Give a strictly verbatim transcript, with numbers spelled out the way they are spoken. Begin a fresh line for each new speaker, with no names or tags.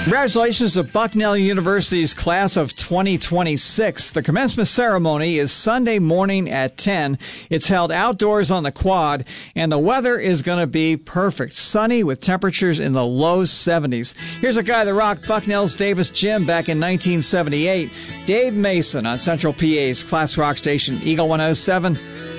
Congratulations to Bucknell University's class of twenty twenty-six. The commencement ceremony is Sunday morning at ten. It's held outdoors on the quad, and the weather is going to be perfect. Sunny with temperatures in the low seventies. Here's a guy that rocked Bucknell's Davis Gym back in nineteen seventy-eight. Dave Mason on Central P A's class rock station, Eagle one oh seven.